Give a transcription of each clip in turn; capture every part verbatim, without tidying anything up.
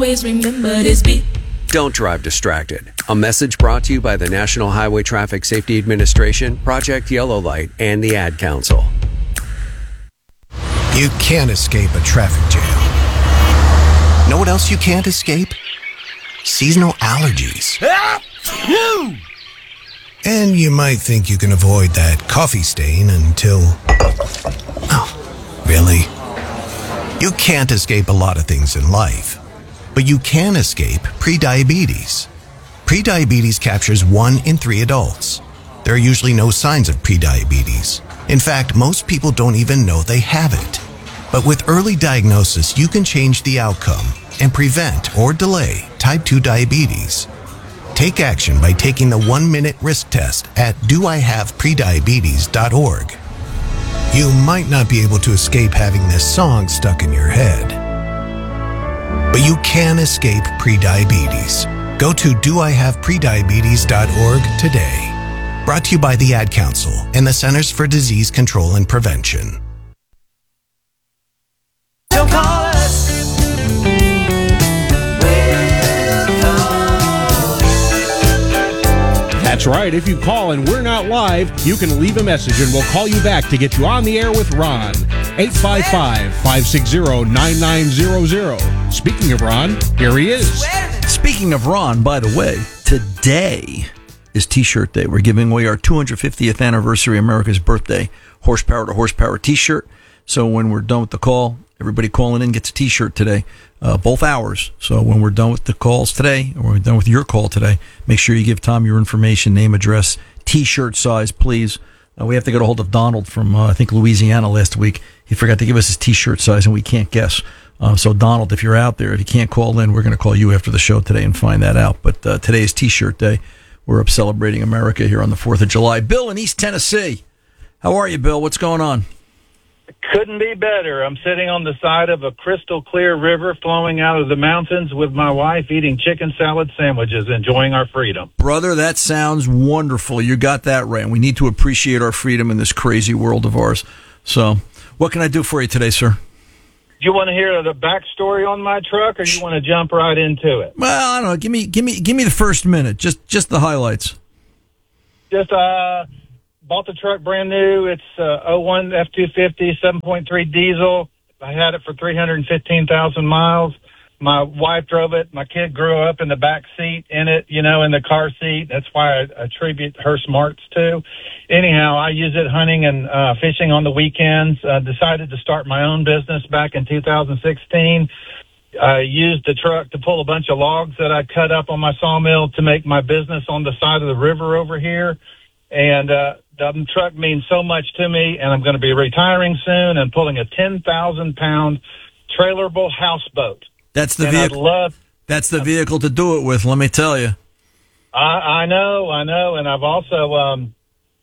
Always remember this beat. Don't drive distracted. A message brought to you by the National Highway Traffic Safety Administration, Project Yellow Light, and the Ad Council. You can't escape a traffic jam. Know what else you can't escape? Seasonal allergies. And you might think you can avoid that coffee stain until... Oh, really? You can't escape a lot of things in life, but you can escape prediabetes. Prediabetes captures one in three adults. There are usually no signs of prediabetes. In fact, most people don't even know they have it. But with early diagnosis, you can change the outcome and prevent or delay type two diabetes. Take action by taking the one-minute risk test at do I have prediabetes dot org. You might not be able to escape having this song stuck in your head, but you can escape prediabetes. Go to do I have prediabetes dot org today. Brought to you by the Ad Council and the Centers for Disease Control and Prevention. Don't call us. That's right. If you call and we're not live, you can leave a message and we'll call you back to get you on the air with Ron. eight five five, five six zero, nine nine zero zero. Speaking of Ron, here he is. Speaking of Ron, by the way, today is T-shirt day. We're giving away our two hundred fiftieth anniversary America's birthday horsepower to horsepower T-shirt. So when we're done with the call, everybody calling in gets a T-shirt today, uh, both hours. So when we're done with the calls today, or we're done with your call today, make sure you give Tom your information, name, address, T-shirt size, please. Uh, we have to get a hold of Donald from, uh, I think, Louisiana last week. He forgot to give us his T-shirt size, and we can't guess. Uh, so, Donald, if you're out there, if you can't call in, we're going to call you after the show today and find that out. But uh, today is T-shirt day. We're up celebrating America here on the fourth of July. Bill in East Tennessee. How are you, Bill? What's going on? Couldn't be better. I'm sitting on the side of a crystal clear river flowing out of the mountains with my wife, eating chicken salad sandwiches, enjoying our freedom. Brother, that sounds wonderful. You got that right. And we need to appreciate our freedom in this crazy world of ours. So, what can I do for you today, sir? Do you want to hear the backstory on my truck, or you want to jump right into it? Well, I don't know. Give me, give me, give me the first minute. Just, just the highlights. Just uh, bought the truck brand new. It's uh, oh one F two fifty, seven point three diesel. I had it for three hundred fifteen thousand miles. My wife drove it. My kid grew up in the back seat in it, you know, in the car seat. That's why I attribute her smarts to. Anyhow, I use it hunting and uh, fishing on the weekends. Uh, decided to start my own business back in two thousand sixteen. I used the truck to pull a bunch of logs that I cut up on my sawmill to make my business on the side of the river over here. And uh, the truck means so much to me, and I'm going to be retiring soon and pulling a ten thousand pound trailerable houseboat. That's the and vehicle. I'd love, That's the vehicle to do it with. Let me tell you. I, I know, I know, and I've also um,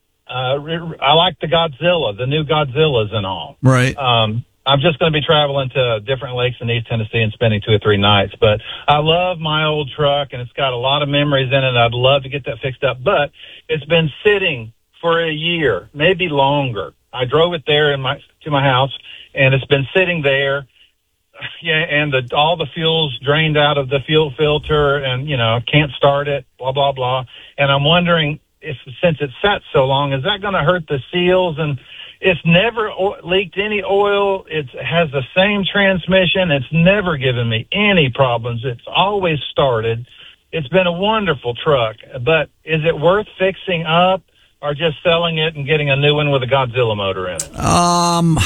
uh, re- I like the Godzilla, the new Godzillas and all. Right. Um, I'm just going to be traveling to different lakes in East Tennessee and spending two or three nights. But I love my old truck, and it's got a lot of memories in it. I'd love to get that fixed up, but it's been sitting for a year, maybe longer. I drove it there in my to my house, and it's been sitting there. Yeah, and the, all the fuel's drained out of the fuel filter, and, you know, can't start it, blah, blah, blah. And I'm wondering if, since it's sat so long, is that going to hurt the seals? And it's never o- leaked any oil. It has the same transmission. It's never given me any problems. It's always started. It's been a wonderful truck. But is it worth fixing up or just selling it and getting a new one with a Godzilla motor in it? Um...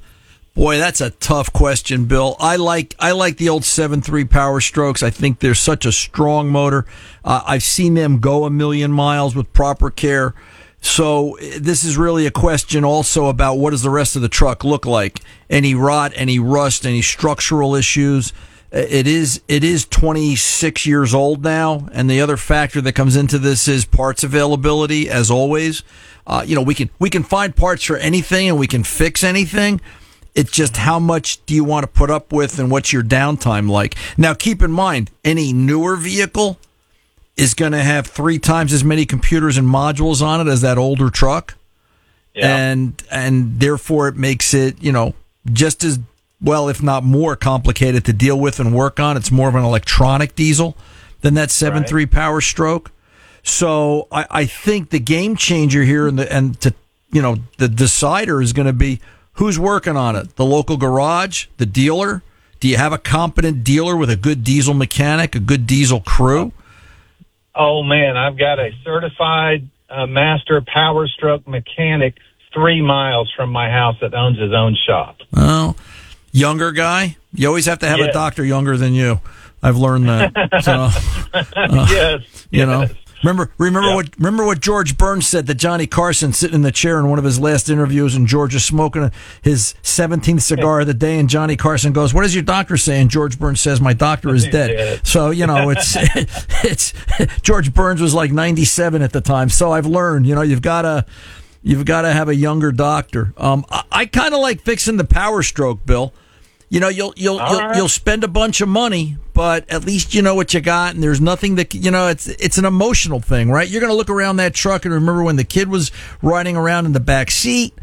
Boy, that's a tough question, Bill. I like I like the old seven three Power Strokes. I think they're such a strong motor. Uh, I've seen them go a million miles with proper care. So this is really a question also about what does the rest of the truck look like? Any rot, any rust, any structural issues? It is it is twenty-six years old now, and the other factor that comes into this is parts availability, as always. Uh, you know, we can we can find parts for anything, and we can fix anything. It's just how much do you want to put up with and what's your downtime like? Now, keep in mind, any newer vehicle is going to have three times as many computers and modules on it as that older truck. Yeah. And and therefore it makes it, you know, just as well, if not more complicated to deal with and work on. It's more of an electronic diesel than that seven three Power Stroke. So I, I think the game changer here and the and to you know the decider is going to be who's working on it. The local garage, the dealer. Do you have a competent dealer with a good diesel mechanic, a good diesel crew? Oh man, I've got a certified uh, master Power Stroke mechanic three miles from my house that owns his own shop. Oh, younger guy. You always have to have yes. a doctor younger than you. I've learned that. So, uh, yes, you know. yes. Remember, remember yeah. what remember what George Burns said that Johnny Carson sitting in the chair in one of his last interviews, and George is smoking his seventeenth cigar of the day, and Johnny Carson goes, "What does your doctor say?" And George Burns says, "My doctor is dead." Yeah. So you know, it's it's George Burns was like ninety-seven at the time. So I've learned, you know, you've got to you've got to have a younger doctor. Um, I, I kind of like fixing the Power Stroke, Bill. You know, you'll you'll you'll, right. you'll spend a bunch of money, but at least you know what you got, and there's nothing that you know. It's it's an emotional thing, right? You're going to look around that truck and remember when the kid was riding around in the back seat,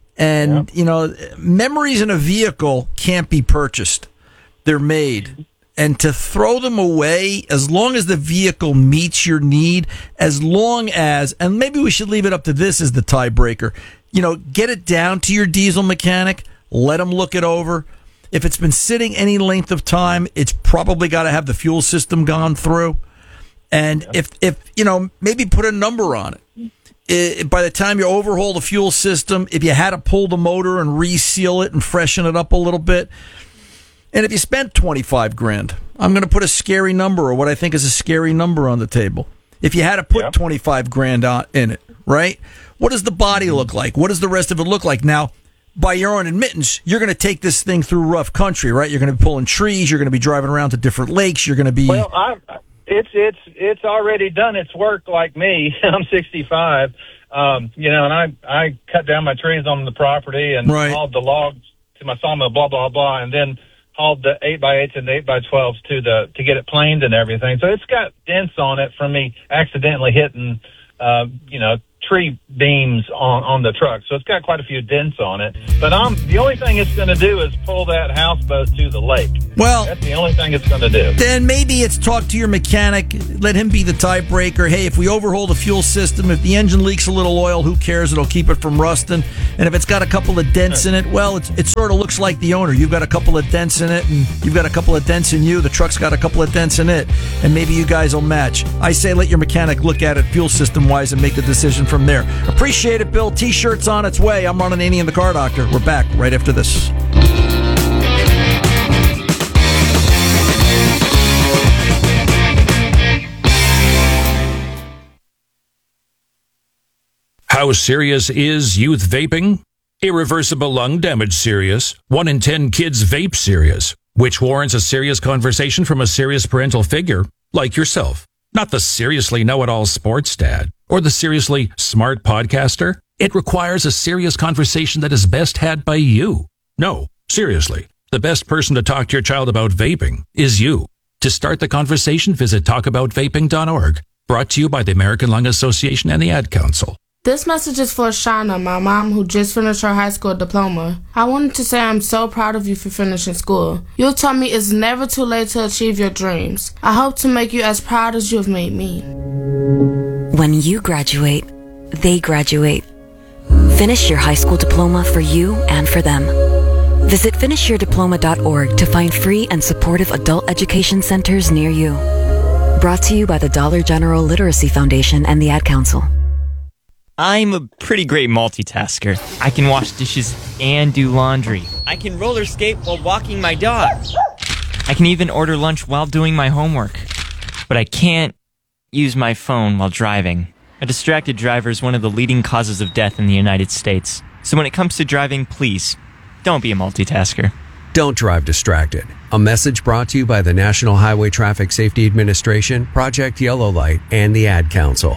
and yeah. you know, memories in a vehicle can't be purchased; they're made, and to throw them away, as long as the vehicle meets your need, as long as, and maybe we should leave it up to this as the tiebreaker. You know, get it down to your diesel mechanic, let him look it over. If it's been sitting any length of time, it's probably got to have the fuel system gone through. And yeah. if, if, you know, maybe put a number on it. It. By the time you overhaul the fuel system, if you had to pull the motor and reseal it and freshen it up a little bit, and if you spent twenty-five grand, I'm going to put a scary number or what I think is a scary number on the table. If you had to put yeah. twenty-five grand on, in it, right? What does the body look like? What does the rest of it look like? Now, by your own admittance, you're going to take this thing through rough country, right? You're going to be pulling trees. You're going to be driving around to different lakes. You're going to be well. I, it's it's it's already done its work. Like me, I'm sixty-five. Um, you know, and I I cut down my trees on the property and right. hauled the logs to my sawmill, blah blah blah, and then hauled the eight by eights and the eight by twelves to the to get it planed and everything. So it's got dents on it from me accidentally hitting, uh, you know. tree beams on, on the truck. So it's got quite a few dents on it. But um, the only thing it's going to do is pull that houseboat to the lake. Well, that's the only thing it's going to do. Then maybe it's talk to your mechanic, let him be the tiebreaker. Hey, if we overhaul the fuel system, if the engine leaks a little oil, who cares? It'll keep it from rusting. And if it's got a couple of dents in it, well, it's, it sort of looks like the owner. You've got a couple of dents in it, and you've got a couple of dents in you. The truck's got a couple of dents in it, and maybe you guys will match. I say let your mechanic look at it fuel system-wise and make the decision from there. Appreciate it, Bill. T-shirt's on its way. I'm Ron Ananian and the Car Doctor. We're back right after this. How serious is youth vaping? Irreversible lung damage serious. One in ten kids vape serious, which warrants a serious conversation from a serious parental figure like yourself. Not the seriously know-it-all sports dad or the seriously smart podcaster. It requires a serious conversation that is best had by you. No, seriously, the best person to talk to your child about vaping is you. To start the conversation, visit talk about vaping dot org. Brought to you by the American Lung Association and the Ad Council. This message is for Shauna, my mom, who just finished her high school diploma. I wanted to say I'm so proud of you for finishing school. You taught me it's never too late to achieve your dreams. I hope to make you as proud as you have made me. When you graduate, they graduate. Finish your high school diploma for you and for them. Visit finish your diploma dot org to find free and supportive adult education centers near you. Brought to you by the Dollar General Literacy Foundation and the Ad Council. I'm a pretty great multitasker. I can wash dishes and do laundry. I can roller skate while walking my dog. I can even order lunch while doing my homework. But I can't use my phone while driving. A distracted driver is one of the leading causes of death in the United States. So when it comes to driving, please, don't be a multitasker. Don't drive distracted. A message brought to you by the National Highway Traffic Safety Administration, Project Yellow Light, and the Ad Council.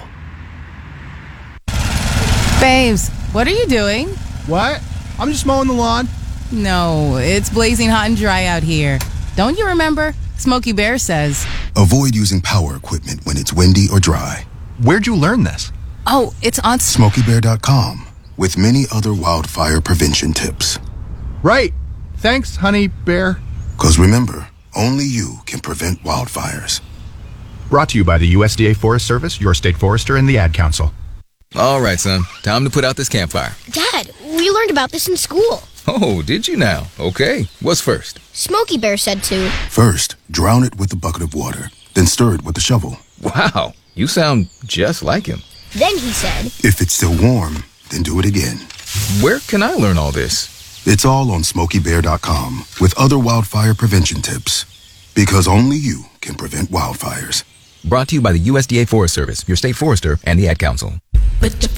Babes, what are you doing? What? I'm just mowing the lawn. No, it's blazing hot and dry out here. Don't you remember? Smokey Bear says, avoid using power equipment when it's windy or dry. Where'd you learn this? Oh, it's on Smokey Bear dot com with many other wildfire prevention tips. Right. Thanks, honey bear. Because remember, only you can prevent wildfires. Brought to you by the U S D A Forest Service, your state forester, and the Ad Council. All right, son. Time to put out this campfire. Dad, we learned about this in school. Oh, did you now? Okay. What's first? Smokey Bear said to. First, drown it with a bucket of water. Then stir it with a shovel. Wow. You sound just like him. Then he said. If it's still warm, then do it again. Where can I learn all this? It's all on smokey bear dot com with other wildfire prevention tips. Because only you can prevent wildfires. Brought to you by the U S D A Forest Service, your state forester, and the Ad Council.